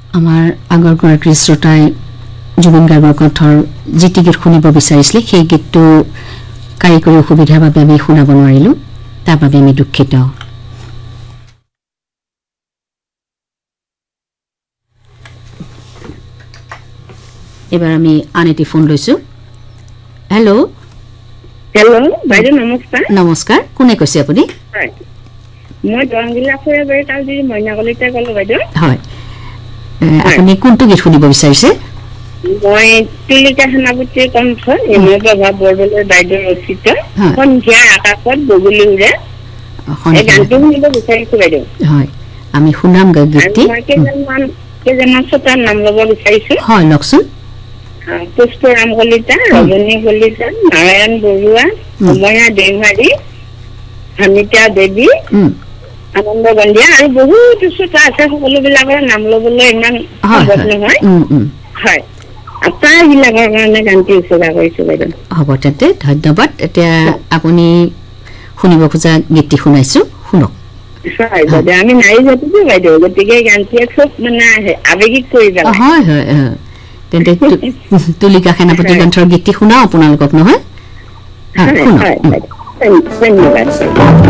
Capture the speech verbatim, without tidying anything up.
আমাৰ আগৰ গৰাকী শ্ৰোতাই জুবিন গাৰ্গৰ কণ্ঠৰ যিটি গীত শুনিব বিচাৰিছিলে সেই গীতটো কাৰিকৰী অসুবিধাৰ বাবে আমি শুনাব নোৱাৰিলোঁ তাৰ বাবে আমি দুখিত এবাৰ আমি আন এটি ফোন লৈছো হেল্ল' হেল্ল' বাইদেউ নমস্কাৰ নমস্কাৰ কোনে কৈছে আপুনি হয় মই দৰংগিলা ফুৰাবাৰী কালজি মইনা কলিতা ক'লো বাইদেউ হয় আপুনি কোনটো গীত শুনিব বিচাৰিছে মই তুলিকা সেনাপতিৰ কণ্ঠ হিমন্ত প্ৰভাৱ বৰদলৈৰ বাইদেউ ৰচিত সন্ধিয়া আকাশত বগলী উৰে এই গানটো শুনিব বিচাৰিছো বাইদেউ হয় আমি শুনাম গীতটি মই কেইজনমান কেইজনমান শ্ৰোতাৰ নাম ল'ব বিচাৰিছো হয় লওকচোন পুষ্পৰাম কলিতা ৰজনী কলিতা নাৰায়ণ বৰুৱা সময়া দেওহাৰী হামিতা দেৱী আনন্দ গন্ধিয়া আৰু বহুত শ্ৰোতা আছে সকলোবিলাকৰ নাম ল'বলৈ ইমান সহজ নহয় হয় আটাইবিলাকৰ কাৰণে গানটি উচৰ্গা কৰিছো বাইদেউ হ'ব তেন্তে ধন্যবাদ এতিয়া আপুনি শুনিব খোজা গীতটি শুনাইছো শুনক হয় বাইদেউ আমি নাৰী জাতিটো বাইদেউ গতিকে গানটিয়ে খুব মানে আৱেগিক কৰি পেলাই হয় হয় তেন্তে তুলিকা সেনাপতি গ্ৰন্থৰ গীতটি শুনাও আপোনালোকক নহয় ধন্যবাদ